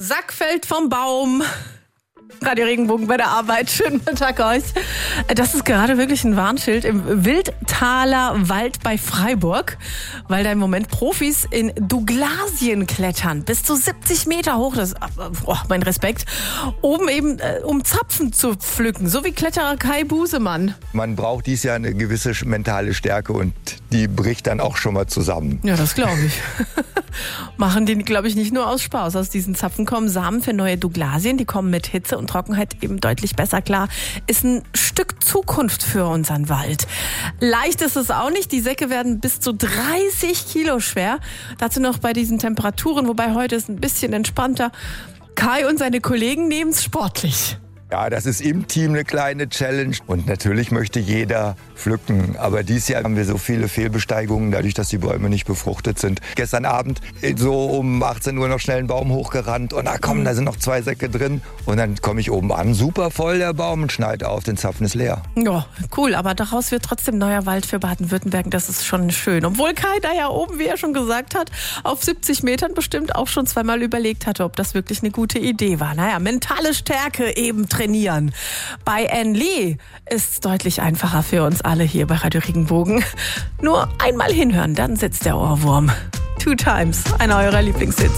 Sack fällt vom Baum. Radio Regenbogen bei der Arbeit. Schönen guten Tag euch. Das ist gerade wirklich ein Warnschild im Wildtaler Wald bei Freiburg, weil da im Moment Profis in Douglasien klettern. Bis zu 70 Meter hoch. Das ist, mein Respekt. Oben eben, um Zapfen zu pflücken. So wie Kletterer Kai Busemann. Man braucht dies Jahr eine gewisse mentale Stärke und die bricht dann auch schon mal zusammen. Ja, das glaube ich. Machen die, glaube ich, nicht nur aus Spaß. Aus diesen Zapfen kommen Samen für neue Douglasien. Die kommen mit Hitze und Trockenheit eben deutlich besser klar. Ist ein Stück Zukunft für unseren Wald. Leicht ist es auch nicht. Die Säcke werden bis zu 30 Kilo schwer. Dazu noch bei diesen Temperaturen, wobei heute ist ein bisschen entspannter. Kai und seine Kollegen nehmen es sportlich. Ja, das ist im Team eine kleine Challenge und natürlich möchte jeder pflücken. Aber dieses Jahr haben wir so viele Fehlbesteigungen, dadurch, dass die Bäume nicht befruchtet sind. Gestern Abend so um 18 Uhr noch schnell einen Baum hochgerannt und da sind noch 2 Säcke drin. Und dann komme ich oben an, super voll der Baum und schneid auf, den Zapfen ist leer. Ja, cool, aber daraus wird trotzdem neuer Wald für Baden-Württemberg. Das ist schon schön. Obwohl Kai da ja oben, wie er schon gesagt hat, auf 70 Metern bestimmt auch schon zweimal überlegt hatte, ob das wirklich eine gute Idee war. Naja, mentale Stärke eben trainieren. Bei Anne Lee ist es deutlich einfacher für uns alle hier bei Radio Regenbogen. Nur einmal hinhören, dann sitzt der Ohrwurm. 2 Times, einer eurer Lieblingshits.